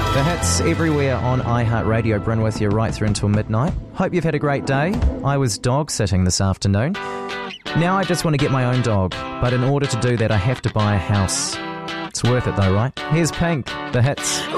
The hits everywhere on iHeartRadio. Bryn with you right through until midnight. Hope you've had a great day. I was dog sitting this afternoon. Now I just want to get my own dog, but in order to do that I have to buy a house. It's worth it though, right? Here's Pink, the hits.